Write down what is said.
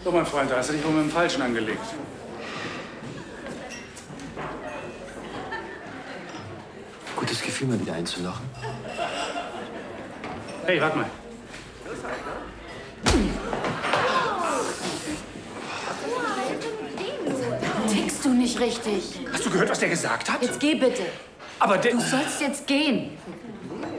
So, mein Freund, da hast du dich wohl mit dem Falschen angelegt. Gutes Gefühl, mal wieder einzulachen. Hey, warte mal. Tickst du nicht richtig? Hast du gehört, was der gesagt hat? Jetzt geh bitte. Aber der... Du sollst jetzt gehen.